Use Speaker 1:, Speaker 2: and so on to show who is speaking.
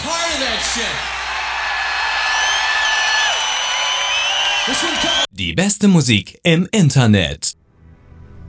Speaker 1: part of that shit.
Speaker 2: Die beste Musik im Internet.